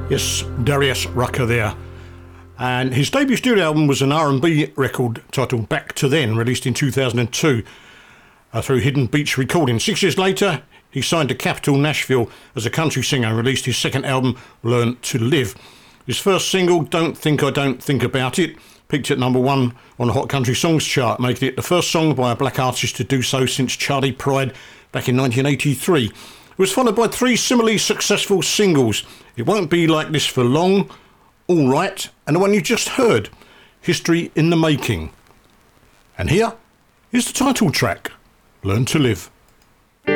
Yes, Darius Rucker there. And his debut studio album was an R&B record titled Back to Then, released in 2002 through Hidden Beach Recording. 6 years later, he signed to Capitol Nashville as a country singer and released his second album, Learn to Live. His first single, Don't Think I Don't Think About It, peaked at number 1 on the Hot Country Songs chart, making it the first song by a black artist to do so since Charlie Pride back in 1983. It was followed by 3 similarly successful singles: It Won't Be Like This for Long, All Right, and the one you just heard, History in the Making. And here is the title track, Learn to Live.